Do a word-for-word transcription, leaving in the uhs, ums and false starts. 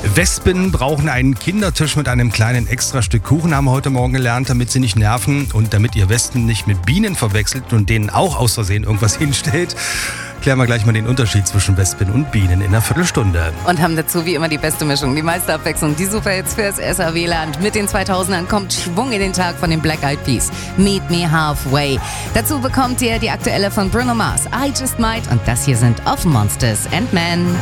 Wespen brauchen einen Kindertisch mit einem kleinen Extrastück Kuchen, haben wir heute Morgen gelernt, damit sie nicht nerven und damit ihr Wespen nicht mit Bienen verwechselt und denen auch aus Versehen irgendwas hinstellt. Klären wir gleich mal den Unterschied zwischen Wespen und Bienen in einer Viertelstunde. Und haben dazu wie immer die beste Mischung, die meiste Abwechslung, die Superhits fürs S R W-Land. Mit den zweitausendern kommt Schwung in den Tag von den Black Eyed Peas. Meet Me Halfway. Dazu bekommt ihr die aktuelle von Bruno Mars, I Just Might. Und das hier sind Off Monsters and Men.